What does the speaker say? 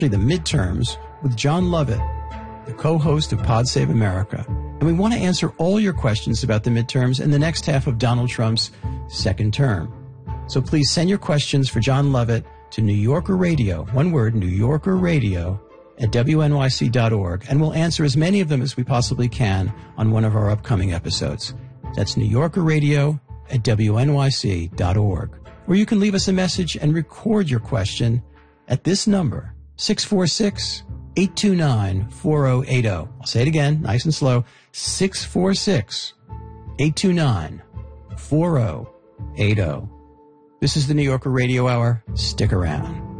the midterms with Jon Lovett, the co-host of Pod Save America. And we want to answer all your questions about the midterms and the next half of Donald Trump's second term. So please send your questions for Jon Lovett to New Yorker Radio, one word, New Yorker Radio, at WNYC.org, and we'll answer as many of them as we possibly can on one of our upcoming episodes. That's New Yorker Radio at WNYC.org. Or you can leave us a message and record your question at this number, 646-829-4080. I'll say it again, nice and slow, 646-829-4080. This is the New Yorker Radio Hour. Stick around.